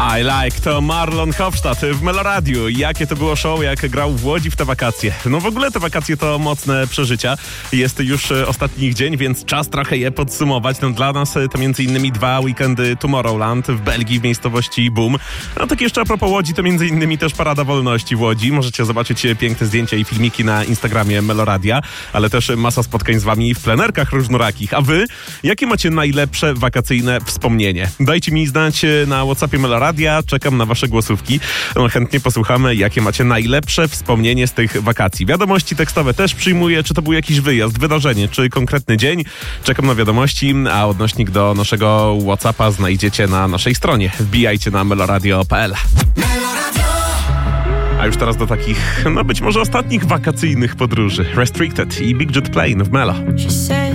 I Like to Marlon Hofstadt w Meloradiu. Jakie to było show, jak grał w Łodzi w te wakacje. No w ogóle te wakacje to mocne przeżycia. Jest już ostatni ich dzień, więc czas trochę je podsumować. No dla nas to m.in. 2 weekendy Tomorrowland w Belgii w miejscowości Boom. No tak jeszcze a propos Łodzi, to m.in. też Parada Wolności w Łodzi. Możecie zobaczyć piękne zdjęcia i filmiki na Instagramie Meloradia, ale też masa spotkań z wami w plenerkach różnorakich. A wy, jakie macie najlepsze wakacyjne wspomnienie? Dajcie mi znać na WhatsAppie Meloradia. Czekam na wasze głosówki. No, chętnie posłuchamy, jakie macie najlepsze wspomnienie z tych wakacji. Wiadomości tekstowe też przyjmuję, czy to był jakiś wyjazd, wydarzenie, czy konkretny dzień. Czekam na wiadomości, a odnośnik do naszego WhatsAppa znajdziecie na naszej stronie. Wbijajcie na meloradio.pl. A już teraz do takich, no być może ostatnich wakacyjnych podróży. Restricted i Big Jet Plane w Melo.